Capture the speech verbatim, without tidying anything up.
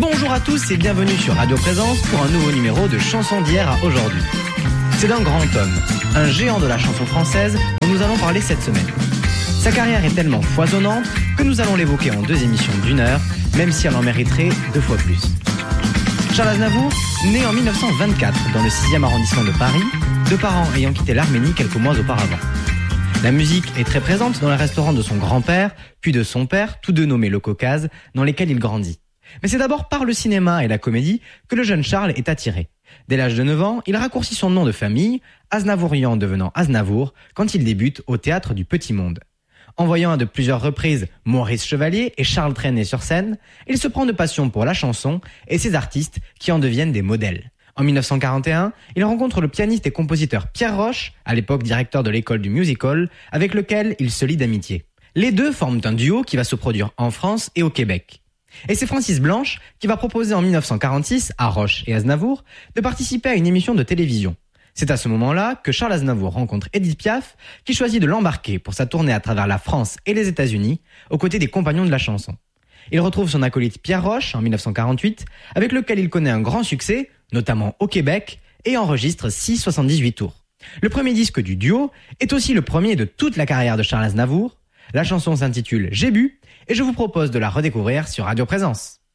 Bonjour à tous et bienvenue sur Radio Présence pour un nouveau numéro de Chansons d'hier à aujourd'hui. C'est d'un grand homme, un géant de la chanson française dont nous allons parler cette semaine. Sa carrière est tellement foisonnante que nous allons l'évoquer en deux émissions d'une heure, même si elle en mériterait deux fois plus. Charles Aznavour, né en dix-neuf cent vingt-quatre dans le sixième arrondissement de Paris, deux parents ayant quitté l'Arménie quelques mois auparavant. La musique est très présente dans les restaurants de son grand-père, puis de son père, tous deux nommés le Caucase, dans lesquels il grandit. Mais c'est d'abord par le cinéma et la comédie que le jeune Charles est attiré. Dès l'âge de neuf ans, il raccourcit son nom de famille, Aznavourian devenant Aznavour, quand il débute au théâtre du Petit Monde. En voyant à de plusieurs reprises Maurice Chevalier et Charles Trenet sur scène, il se prend de passion pour la chanson et ses artistes qui en deviennent des modèles. En dix-neuf cent quarante et un, il rencontre le pianiste et compositeur Pierre Roche, à l'époque directeur de l'école du music hall, avec lequel il se lie d'amitié. Les deux forment un duo qui va se produire en France et au Québec. Et c'est Francis Blanche qui va proposer en dix-neuf cent quarante-six à Roche et Aznavour de participer à une émission de télévision. C'est à ce moment-là que Charles Aznavour rencontre Edith Piaf qui choisit de l'embarquer pour sa tournée à travers la France et les États-Unis aux côtés des compagnons de la chanson. Il retrouve son acolyte Pierre Roche en dix-neuf cent quarante-huit avec lequel il connaît un grand succès, notamment au Québec, et enregistre six soixante-dix-huit tours. Le premier disque du duo est aussi le premier de toute la carrière de Charles Aznavour. La chanson s'intitule « J'ai bu » et je vous propose de la redécouvrir sur Radio Présence.